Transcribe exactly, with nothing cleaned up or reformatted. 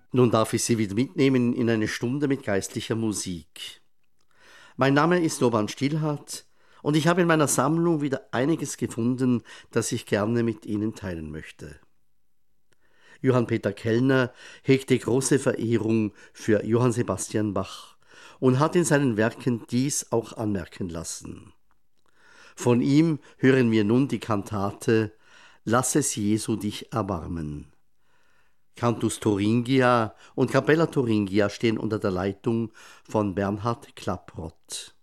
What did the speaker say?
Nun darf ich Sie wieder mitnehmen in eine Stunde mit geistlicher Musik. Mein Name ist Urban Stillhardt und ich habe in meiner Sammlung wieder einiges gefunden, das ich gerne mit Ihnen teilen möchte. Johann Peter Kellner hegte große Verehrung für Johann Sebastian Bach und hat in seinen Werken dies auch anmerken lassen. Von ihm hören wir nun die Kantate Lass es Jesu dich erbarmen. Cantus Thuringia und Capella Thuringia stehen unter der Leitung von Bernhard Klaproth.